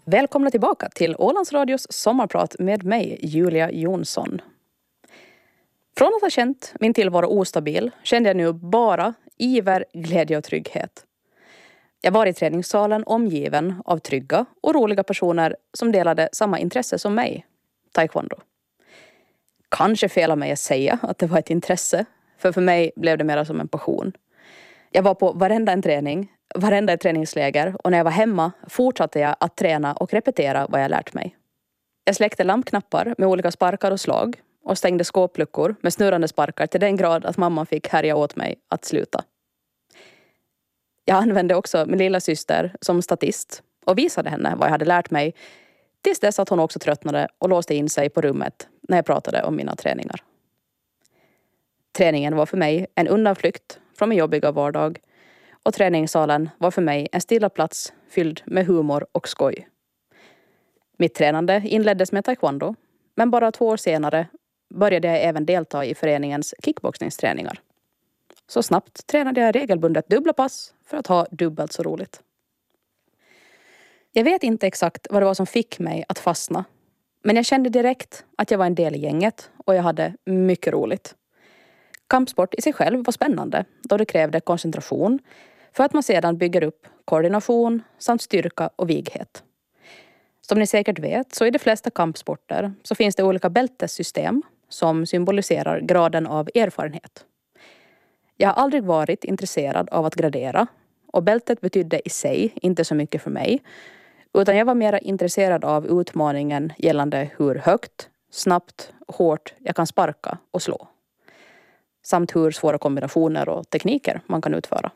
Välkomna tillbaka till Ålands Radios sommarprat med mig, Julia Jonsson. Från att ha känt min tillvaro ostabil kände jag nu bara iver, glädje och trygghet. Jag var i träningssalen omgiven av trygga och roliga personer som delade samma intresse som mig, taekwondo. Kanske fel av mig att säga att det var ett intresse, för mig blev det mer som en passion. Jag var på varenda träningsläger och när jag var hemma fortsatte jag att träna och repetera vad jag lärt mig. Jag släckte lampknappar med olika sparkar och slag och stängde skåpluckor med snurrande sparkar till den grad att mamma fick härja åt mig att sluta. Jag använde också min lilla syster som statist och visade henne vad jag hade lärt mig tills dess att hon också tröttnade och låste in sig på rummet när jag pratade om mina träningar. Träningen var för mig en undanflykt från min jobbiga vardag och träningssalen var för mig en stilla plats fylld med humor och skoj. Mitt tränande inleddes med taekwondo, men bara 2 år senare började jag även delta i föreningens kickboxningsträningar. Så snabbt tränade jag regelbundet dubbla pass för att ha dubbelt så roligt. Jag vet inte exakt vad det var som fick mig att fastna, men jag kände direkt att jag var en del i gänget och jag hade mycket roligt. Kampsport i sig själv var spännande då det krävde koncentration för att man sedan bygger upp koordination samt styrka och vighet. Som ni säkert vet så i de flesta kampsporter så finns det olika bältessystem som symboliserar graden av erfarenhet. Jag har aldrig varit intresserad av att gradera och bältet betydde i sig inte så mycket för mig utan jag var mer intresserad av utmaningen gällande hur högt, snabbt, hårt jag kan sparka och slå. Samt hur svåra kombinationer och tekniker man kan utföra.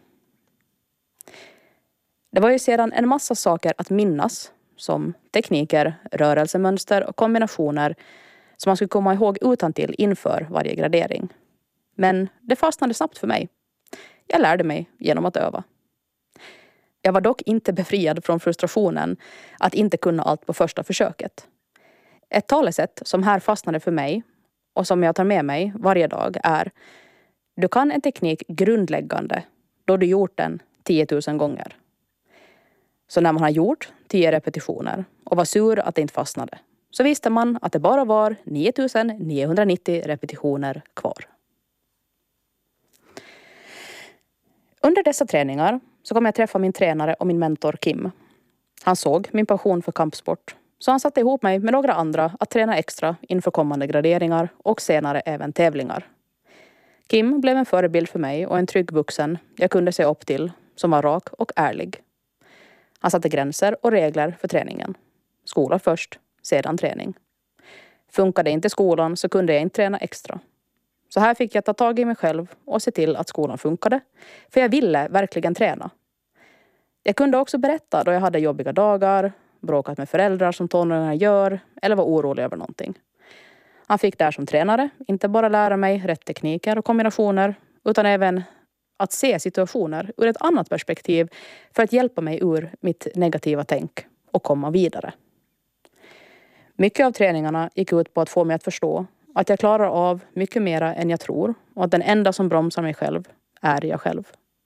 Det var ju sedan en massa saker att minnas som tekniker, rörelsemönster och kombinationer som man skulle komma ihåg utantill inför varje gradering. Men det fastnade snabbt för mig. Jag lärde mig genom att öva. Jag var dock inte befriad från frustrationen att inte kunna allt på första försöket. Ett talesätt som här fastnade för mig och som jag tar med mig varje dag är: du kan en teknik grundläggande då du gjort den 10 000 gånger. Så när man har gjort 10 repetitioner och var sur att det inte fastnade så visste man att det bara var 9990 repetitioner kvar. Under dessa träningar så kom jag träffa min tränare och min mentor Kim. Han såg min passion för kampsport så han satte ihop mig med några andra att träna extra inför kommande graderingar och senare även tävlingar. Kim blev en förebild för mig och en trygg vuxen jag kunde se upp till som var rak och ärlig. Han satte gränser och regler för träningen. Skola först, sedan träning. Funkade inte skolan så kunde jag inte träna extra. Så här fick jag ta tag i mig själv och se till att skolan funkade. För jag ville verkligen träna. Jag kunde också berätta då jag hade jobbiga dagar, bråkat med föräldrar som tonåringar gör eller var orolig över någonting. Han fick där som tränare inte bara lära mig rätt tekniker och kombinationer utan även att se situationer ur ett annat perspektiv för att hjälpa mig ur mitt negativa tänk och komma vidare. Mycket av träningarna gick ut på att få mig att förstå att jag klarar av mycket mera än jag tror och att den enda som bromsar mig själv är jag själv.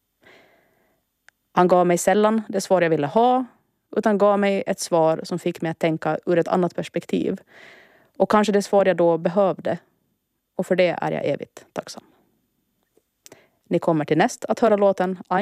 Han gav mig sällan det svar jag ville ha utan gav mig ett svar som fick mig att tänka ur ett annat perspektiv och kanske det svar jag då behövde och för det är jag evigt tacksam. Ni kommer till näst att höra låten